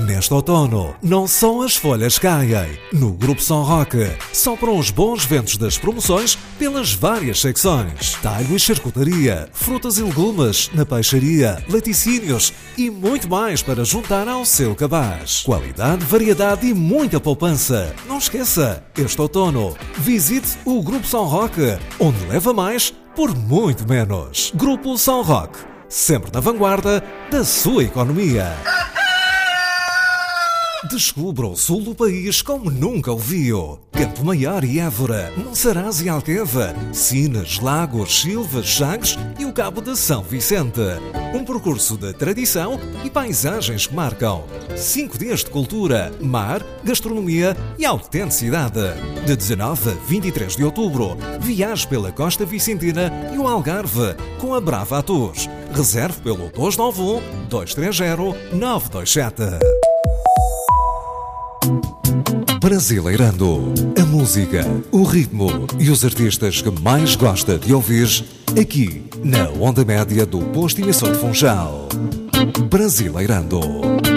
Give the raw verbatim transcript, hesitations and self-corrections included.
Neste outono, não só as folhas caem. No Grupo São Roque, sopram os bons ventos das promoções pelas várias secções. Talho e charcutaria, frutas e legumes, na peixaria, laticínios e muito mais para juntar ao seu cabaz. Qualidade, variedade e muita poupança. Não esqueça, este outono, visite o Grupo São Roque, onde leva mais por muito menos. Grupo São Roque, sempre na vanguarda da sua economia. Descubra o sul do país como nunca o viu. Campo Maior e Évora, Monsaraz e Alqueva, Sines, Lagos, Silvas, Chaves e o Cabo de São Vicente. Um percurso de tradição e paisagens que marcam. Cinco dias de cultura, mar, gastronomia e autenticidade. De dezanove a vinte e três de outubro, viaje pela Costa Vicentina e o Algarve com a Brava Tours. Reserve pelo dois nove um, dois três zero, nove dois sete. Brasileirando. A música, o ritmo e os artistas que mais gosta de ouvir aqui na onda média do posto emissor de Funchal. Brasileirando.